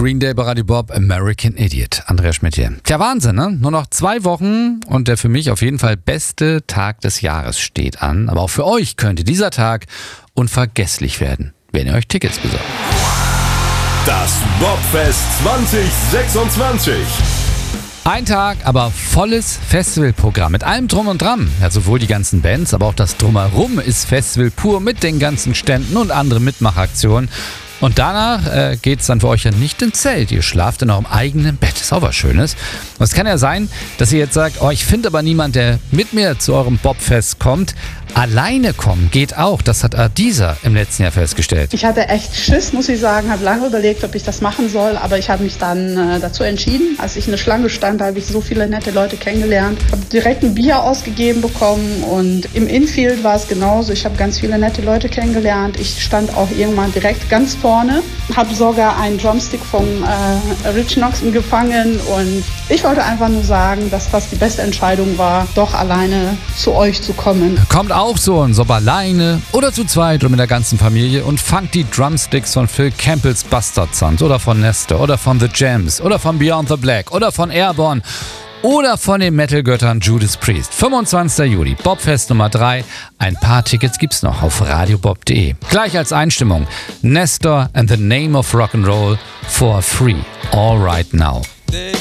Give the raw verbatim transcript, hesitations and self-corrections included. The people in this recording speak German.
Green Day bei Radio Bob, American Idiot. Andreas Schmidt hier. Tja, Wahnsinn, ne? Nur noch zwei Wochen und der für mich auf jeden Fall beste Tag des Jahres steht an. Aber auch für euch könnte dieser Tag unvergesslich werden, wenn ihr euch Tickets besorgt. Das Bobfest zwanzig sechsundzwanzig. Ein Tag, aber volles Festivalprogramm mit allem Drum und Dran. Ja, sowohl die ganzen Bands, aber auch das Drumherum ist Festival pur mit den ganzen Ständen und anderen Mitmachaktionen. Und danach äh, geht's dann für euch ja nicht ins Zelt. Ihr schlaft in eurem eigenen Bett. Ist auch was Schönes. Und es kann ja sein, dass ihr jetzt sagt, oh, ich finde aber niemand, der mit mir zu eurem Bobfest kommt. Alleine kommen geht auch. Das hat Adisa im letzten Jahr festgestellt. Ich hatte echt Schiss, muss ich sagen. Habe lange überlegt, ob ich das machen soll. Aber ich habe mich dann äh, dazu entschieden. Als ich in der Schlange stand, habe ich so viele nette Leute kennengelernt. Habe direkt ein Bier ausgegeben bekommen. Und im Infield war es genauso. Ich habe ganz viele nette Leute kennengelernt. Ich stand auch irgendwann direkt ganz vorne. Habe sogar einen Drumstick vom äh, Rich Knoxon gefangen. Und ich wollte einfach nur sagen, dass das die beste Entscheidung war, doch alleine zu euch zu kommen. Kommt auch so ein ob alleine oder zu zweit oder mit der ganzen Familie und fangt die Drumsticks von Phil Campbells Bastard Sons oder von Nestor oder von The Jams oder von Beyond the Black oder von Airborne oder von den Metal-Göttern Judas Priest. fünfundzwanzigster Juli, Bobfest Nummer drei. Ein paar Tickets gibt's noch auf radiobob punkt de. Gleich als Einstimmung Nestor and the Name of Rock'n'Roll for free. All right now.